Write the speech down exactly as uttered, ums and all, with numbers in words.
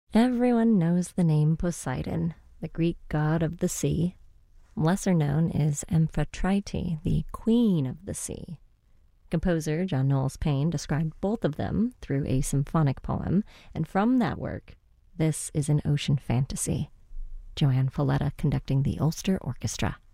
Everyone knows the name Poseidon, the Greek god of the sea. Lesser known is Amphitrite, the queen of the sea. Composer John Knowles Paine described both of them through a symphonic poem, and from that work, this is an ocean fantasy. Joanne Folletta conducting the Ulster Orchestra.